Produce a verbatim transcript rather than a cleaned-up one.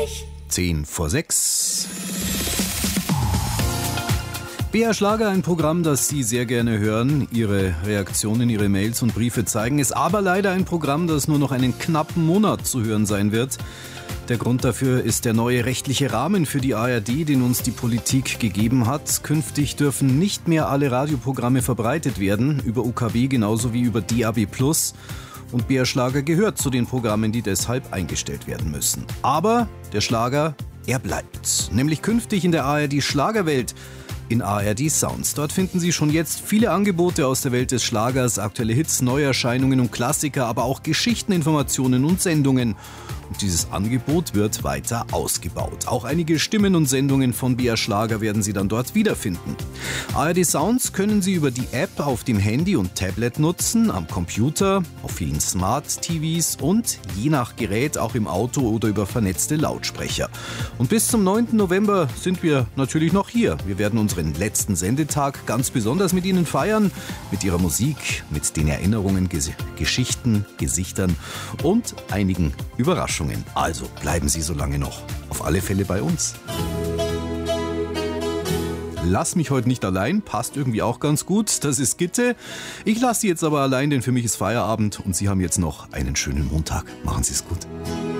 lustig. Zehn vor sechs. B R Schlager, ein Programm, das Sie sehr gerne hören. Ihre Reaktionen, Ihre Mails und Briefe zeigen es. Aber leider ein Programm, das nur noch einen knappen Monat zu hören sein wird. Der Grund dafür ist der neue rechtliche Rahmen für die A R D, den uns die Politik gegeben hat. Künftig dürfen nicht mehr alle Radioprogramme verbreitet werden, über U K W genauso wie über D A B plus. Und B R Schlager gehört zu den Programmen, die deshalb eingestellt werden müssen. Aber der Schlager, er bleibt. Nämlich künftig in der A R D Schlagerwelt. In A R D Sounds. Dort finden Sie schon jetzt viele Angebote aus der Welt des Schlagers, aktuelle Hits, Neuerscheinungen und Klassiker, aber auch Geschichten, Informationen und Sendungen. Und dieses Angebot wird weiter ausgebaut. Auch einige Stimmen und Sendungen von B R Schlager werden Sie dann dort wiederfinden. A R D Sounds können Sie über die App auf dem Handy und Tablet nutzen, am Computer, auf vielen Smart-T Vs und je nach Gerät auch im Auto oder über vernetzte Lautsprecher. Und bis zum neunten November sind wir natürlich noch hier. Wir werden unseren letzten Sendetag ganz besonders mit Ihnen feiern, mit Ihrer Musik, mit den Erinnerungen, Ges- Geschichten, Gesichtern und einigen Überraschungen. Also bleiben Sie so lange noch auf alle Fälle bei uns. Lass mich heute nicht allein, passt irgendwie auch ganz gut, das ist Gitte. Ich lasse Sie jetzt aber allein, denn für mich ist Feierabend und Sie haben jetzt noch einen schönen Montag. Machen Sie es gut.